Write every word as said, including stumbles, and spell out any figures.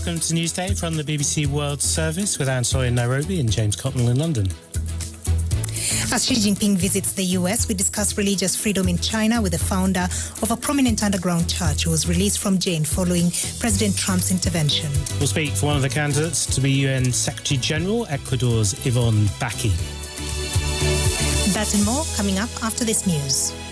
welcome to Newsday from the B B C World Service with Anne Sawyer in Nairobi and James Cotnell in London. As Xi Jinping visits the U S, we discuss religious freedom in China with the founder of a prominent underground church who was released from jail following President Trump's intervention. We'll speak for one of the candidates to be U N Secretary General, Ecuador's Yvonne Baki. That and more coming up after this news.